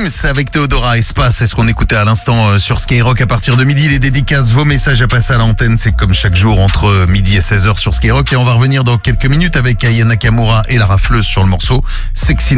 House avec Théodora Espace. C'est ce qu'on écoutait à l'instant sur Skyrock à partir de midi. Les dédicaces, vos messages à passer à l'antenne. C'est comme chaque jour entre midi et 16h sur Skyrock. Et on va revenir dans quelques minutes avec Aya Nakamura et la rafleuse sur le morceau Sexy.